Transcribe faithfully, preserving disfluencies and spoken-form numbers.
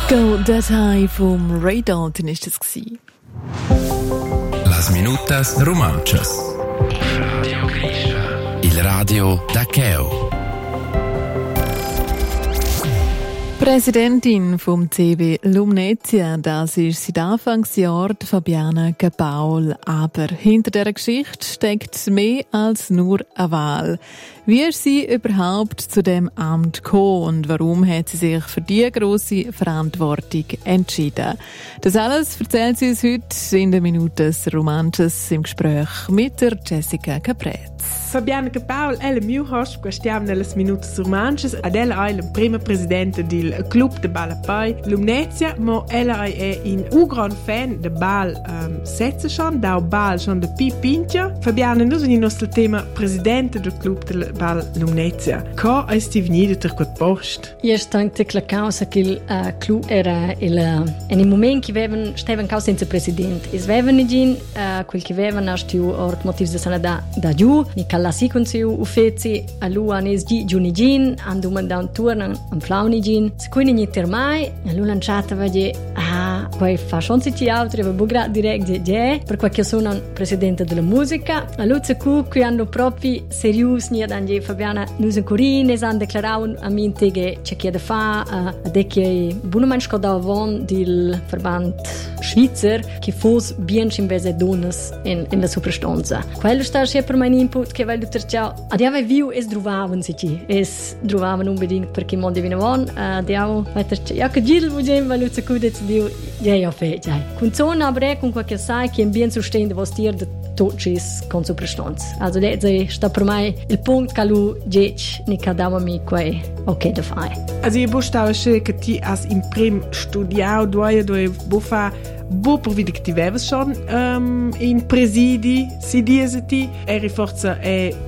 Go-Datei vom Ray Dalton ist es gsi. Las minutas romanchas. Il radio da Cheo. Präsidentin vom C B Lumnezia, das ist seit Anfangsjahr Fabiana Gabaul. Aber hinter dieser Geschichte steckt mehr als nur eine Wahl. Wie ist sie überhaupt zu dem Amt gekommen und warum hat sie sich für diese grosse Verantwortung entschieden? Das alles erzählt sie uns heute in den Minutes Romanches im Gespräch mit der Jessica Caprez. Fabiana Gabaul è la mia host questiamo nelle Minutes Romanches ed ella è la prima presidente del Club de Balapai Lumnezia, ma ella è un un gran fan de Bal um, Setze schon, da Bal schon de Pi Pintia. Fabiana, noi siamo il nostro tema presidente del Club de Bal Lumnezia. Co è sti venuto per quel posto? Io sto in la causa che il uh, club era il, uh, in il momento che avevano stava in causa senza presidente. E avevano in uh, quel che avevano nasciuto or motivi di sana da da giù, ni calla si con su uffizi a lui anes gi giunigin, andum da un turno am flaunigin. Se quindi ni termai, a lui lanciata va di ah, poi fa schon si altri va bugra direct di je, per qualche sono presidente della musica. A lui se cu qui hanno proprio serius ni dan je Fabiana nus en corine san declarau a minte che c'è che da fa a de che buno man sco da von del verband Schweizer che fos bien invece donas in in la superstanza. Quello sta sempre per mein input che voglio terciao. Adiava viu es drovaven si ci. Es drovaven unbedingt perché mondi vina von. Adiavo weiter ja che gil vujem valu se kudet dio ja ja fe ja. Con zona abre con qualche sai che bien sustende was dir de Totschis con superstanza. Also de se sta per mai il punto che lu gech ni cadama mi quei ok da fai. Also io bostava che ti as in prim studiao due due bufa bo per che ti avevi schon um, in presidi si dieseti eri forza è